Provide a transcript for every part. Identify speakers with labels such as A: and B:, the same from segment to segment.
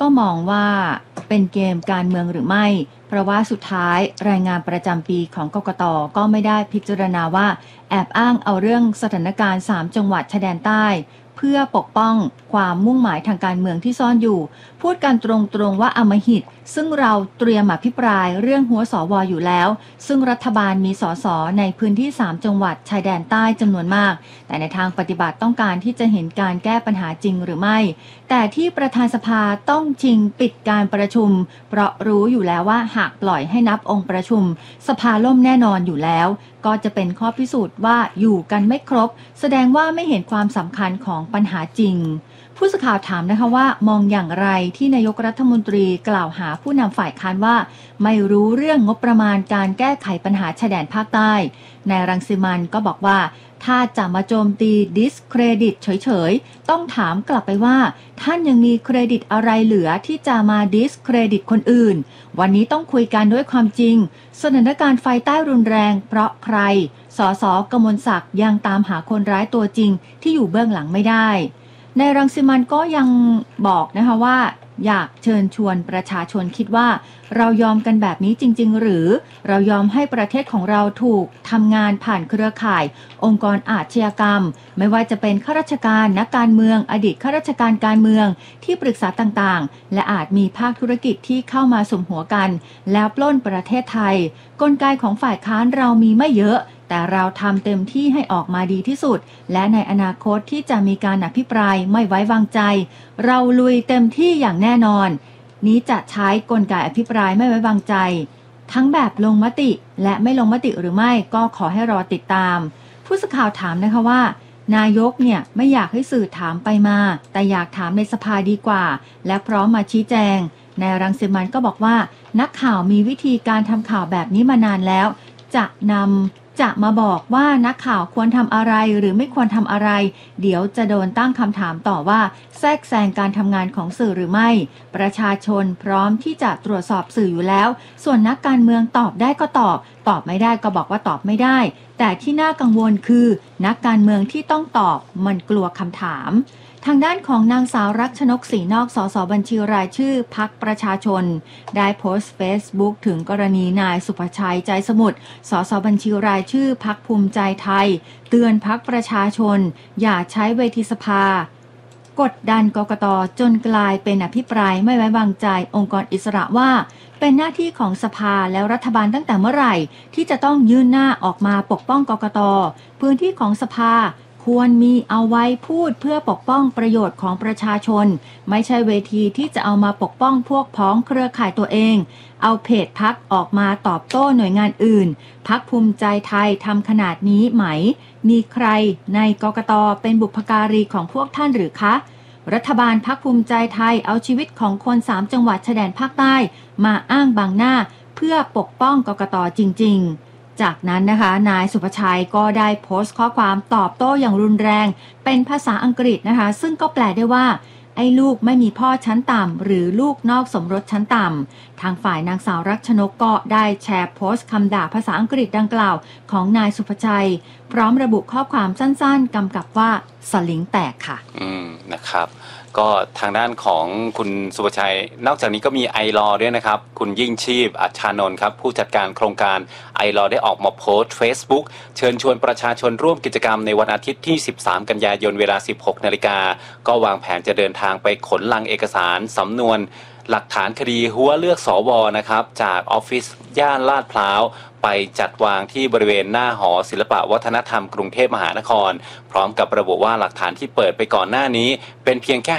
A: ก็มองว่าเป็นเกมการเมืองหรือไม่เพราะว่าสุดท้ายรายงานประจำปีของกกต.ก็ไม่ได้พิจารณาว่าแอบอ้างเอาเรื่องสถานการณ์3จังหวัดชายแดนใต้เพื่อปกป้องความมุ่งหมายทางการเมืองที่ซ่อนอยู่พูดกันตรงๆว่าอำมหิตซึ่งเราเตรียมอภิปรายเรื่องหัวสวอยู่แล้วซึ่งรัฐบาลมีสสในพื้นที่3จังหวัดชายแดนใต้จำนวนมากแต่ในทางปฏิบัติต้องการที่จะเห็นการแก้ปัญหาจริงหรือไม่แต่ที่ประธานสภาต้องชิงปิดการประชุมเพราะรู้อยู่แล้วว่าหากปล่อยให้นับองค์ประชุมสภาล่มแน่นอนอยู่แล้วก็จะเป็นข้อพิสูจน์ว่าอยู่กันไม่ครบแสดงว่าไม่เห็นความสำคัญของปัญหาจริงผู้สื่อข่าวถามนะคะว่ามองอย่างไรที่นายกรัฐมนตรีกล่าวหาผู้นำฝ่ายค้านว่าไม่รู้เรื่องงบประมาณการแก้ไขปัญหาชายแดนภาคใต้นายรังสิมันก็บอกว่าถ้าจะมาโจมตีดิสเครดิตเฉยๆต้องถามกลับไปว่าท่านยังมีเครดิตอะไรเหลือที่จะมาดิสเครดิตคนอื่นวันนี้ต้องคุยกันด้วยความจริงสถานการณ์ไฟใต้รุนแรงเพราะใครสส.กมลศักดิ์ยังตามหาคนร้ายตัวจริงที่อยู่เบื้องหลังไม่ได้นายรังสิมันก็ยังบอกนะคะว่าอยากเชิญชวนประชาชนคิดว่าเรายอมกันแบบนี้จริงๆหรือเรายอมให้ประเทศของเราถูกทำงานผ่านเครือข่ายองค์กรอาชญากรรมไม่ว่าจะเป็นข้าราชการนักการเมืองอดีตข้าราชการการเมืองที่ปรึกษาต่างๆและอาจมีภาคธุรกิจที่เข้ามาสมหัวกันแล้วปล้นประเทศไทยกลไกของฝ่ายค้านเรามีไม่เยอะแต่เราทำเต็มที่ให้ออกมาดีที่สุดและในอนาคตที่จะมีการอภิปรายไม่ไว้วางใจเราลุยเต็มที่อย่างแน่นอนนี้จะใช้กลไกอภิปรายไม่ไว้วางใจทั้งแบบลงมติและไม่ลงมติหรือไม่ก็ขอให้รอติดตามผู้สื่อข่าวถามนะคะว่านายกเนี่ยไม่อยากให้สื่อถามไปมาแต่อยากถามในสภาดีกว่าและพร้อมมาชี้แจงนายรังสิมันก็บอกว่านักข่าวมีวิธีการทำข่าวแบบนี้มานานแล้วจะมาบอกว่านักข่าวควรทำอะไรหรือไม่ควรทำอะไรเดี๋ยวจะโดนตั้งคำถามต่อว่าแทรกแซงการทำงานของสื่อหรือไม่ประชาชนพร้อมที่จะตรวจสอบสื่ออยู่แล้วส่วนนักการเมืองตอบได้ก็ตอบไม่ได้ก็บอกว่าตอบไม่ได้แต่ที่น่ากังวลคือนักการเมืองที่ต้องตอบมันกลัวคำถามทางด้านของนางสาวรักชนกศรีนอกสสบัญชีรายชื่อพรรคประชาชนได้โพสต์เฟซบุ๊กถึงกรณีนายสุภชัยใจสมุทรสสบัญชีรายชื่อพรรคภูมิใจไทยเตือนพรรคประชาชนอย่าใช้เวทีสภากดดันกกต.จนกลายเป็นอภิปรายไม่ไว้วางใจองค์กรอิสระว่าเป็นหน้าที่ของสภาแล้วรัฐบาลตั้งแต่เมื่อไหร่ที่จะต้องยื่นหน้าออกมาปกป้องกกต.พื้นที่ของสภาควรมีเอาไว้พูดเพื่อปกป้องประโยชน์ของประชาชนไม่ใช่เวทีที่จะเอามาปกป้องพวกพ้องเครือข่ายตัวเองเอาเพจพรรคออกมาตอบโต้หน่วยงานอื่นพรรคภูมิใจไทยทำขนาดนี้ไหมมีใครในกกต.เป็นบุพการีของพวกท่านหรือคะรัฐบาลพรรคภูมิใจไทยเอาชีวิตของคน3จังหวัดชายแดนภาคใต้มาอ้างบังหน้าเพื่อปกป้องกกต.จริงๆจากนั้นนะคะนายสุภชัยก็ได้โพสต์ข้อความตอบโต้อย่างรุนแรงเป็นภาษาอังกฤษนะคะซึ่งก็แปลได้ว่าไอ้ลูกไม่มีพ่อชั้นต่ำหรือลูกนอกสมรสชั้นต่ำทางฝ่ายนางสาวรักชนกก็ได้แชร์โพสต์คำด่าภาษาอังกฤษดังกล่าวของนายสุภชัยพร้อมระบุข้อความสั้นๆกำกับว่าสลิงแตกค่ะ
B: นะครับก็ทางด้านของคุณสุภชัยนอกจากนี้ก็มีไอรอด้วยนะครับคุณยิ่งชีพอัชชานนท์ครับผู้จัดการโครงการไอรอได้ออกมาโพสต์ Facebook เชิญชวนประชาชนร่วมกิจกรรมในวันอาทิตย์ที่13กันยายนเวลา 16 นาฬิกาก็วางแผนจะเดินทางไปขนลังเอกสารสำนวนหลักฐานคดีหัวเลือกสวนะครับจากออฟฟิศย่านลาดพร้าวไปจัดวางที่บริเวณหน้าหอศิลปวัฒนธรรมกรุงเทพมหานครพร้อมกับระบุว่าหลักฐานที่เปิดไปก่อนหน้านี้เป็นเพียงแค่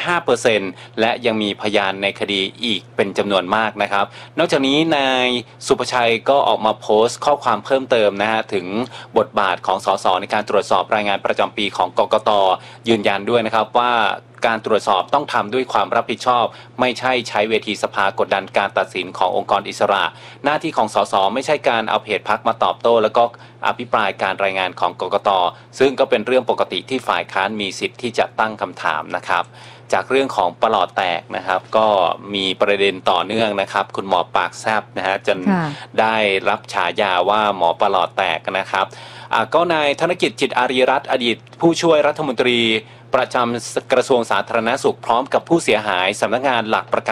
B: 5% และยังมีพยานในคดีอีกเป็นจำนวนมากนะครับนอกจากนี้นายสุภชัยก็ออกมาโพสต์ข้อความเพิ่มเติมนะฮะถึงบทบาทของสสในการตรวจสอบรายงานประจำปีของกกต.ยืนยันด้วยนะครับว่าการตรวจสอบต้องทำด้วยความรับผิดชอบไม่ใช่ใช้เวทีสภากดดันการตัดสินขององค์กรอิสระหน้าที่ของสสไม่ใช่การเอาเพจพรรคมาตอบโต้แล้วก็อภิปรายการรายงานของกกต.ซึ่งก็เป็นเรื่องปกติที่ฝ่ายค้านมีสิทธิ์ที่จะตั้งคำถามนะครับจากเรื่องของประหลอดแตกนะครับก็มีประเด็นต่อเนื่องนะครับคุณหมอปากแซบนะฮะจนได้รับฉายาว่าหมอประหลอดแตกนะครับก็นายธนกิจจิตอารีรัตน์อดีตผู้ช่วยรัฐมนตรีประจำกระทรวงสาธารณสุขพร้อมกับผู้เสียหายสำนักงานหลักประกัน